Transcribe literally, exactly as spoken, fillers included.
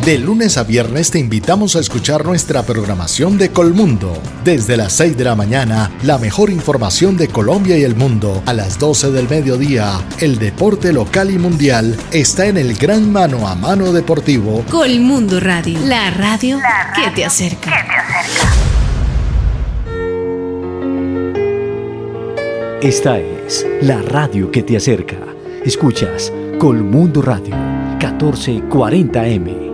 De lunes a viernes te invitamos a escuchar nuestra programación de Colmundo. Desde las seis de la mañana, la mejor información de Colombia y el mundo. A las doce del mediodía, el deporte local y mundial está en el gran mano a mano deportivo. Colmundo Radio, la radio, la radio que te acerca. Que te acerca. Esta es la radio que te acerca. Escuchas Colmundo Radio, catorce cuarenta eme.